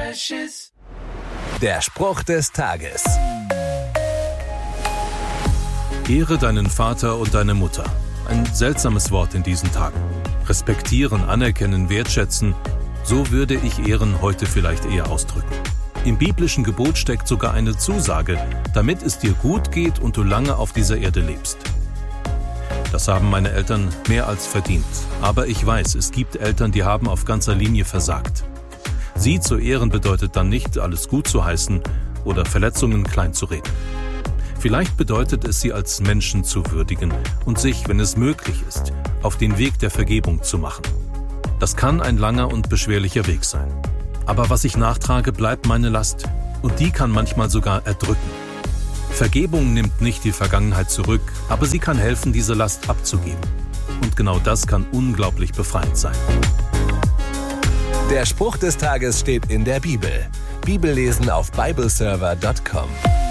precious. Der Spruch des Tages. Ehre deinen Vater und deine Mutter. Ein seltsames Wort in diesen Tagen. Respektieren, anerkennen, wertschätzen. So würde ich Ehren heute vielleicht eher ausdrücken. Im biblischen Gebot steckt sogar eine Zusage, damit es dir gut geht und du lange auf dieser Erde lebst. Das haben meine Eltern mehr als verdient. Aber ich weiß, es gibt Eltern, die haben auf ganzer Linie versagt. Sie zu ehren bedeutet dann nicht, alles gut zu heißen oder Verletzungen klein zu reden. Vielleicht bedeutet es, sie als Menschen zu würdigen und sich, wenn es möglich ist, auf den Weg der Vergebung zu machen. Das kann ein langer und beschwerlicher Weg sein. Aber was ich nachtrage, bleibt meine Last. Und die kann manchmal sogar erdrücken. Vergebung nimmt nicht die Vergangenheit zurück, aber sie kann helfen, diese Last abzugeben. Und genau das kann unglaublich befreiend sein. Der Spruch des Tages steht in der Bibel. Bibellesen auf bibleserver.com.